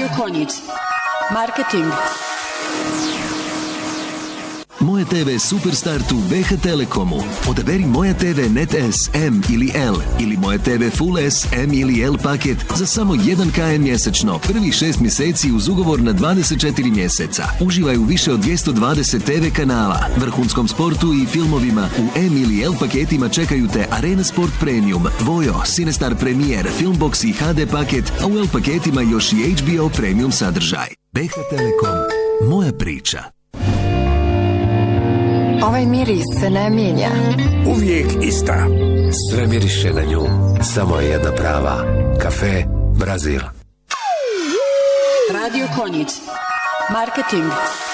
Konjic. Marketing. Moje TV Superstartu BH Telekomu. Odaberi Moja TV Net S, M ili L ili Moja TV Full S, M ili L paket za samo 1 km mjesečno. Prvih 6 mjeseci uz ugovor na 24 mjeseca. Uživaj u više od 220 TV kanala, vrhunskom sportu i filmovima. U M ili L paketima čekaju te Arena Sport Premium, Vojo, Cinestar Premier, Filmbox i HD paket, a u L paketima još i HBO Premium sadržaj. BH Telekom. Moja priča. Ovaj miris se ne mijenja. Uvijek ista. Sve miriše na nju. Samo je jedna prava. Kafe Brazil. Radio Konjic. Marketing.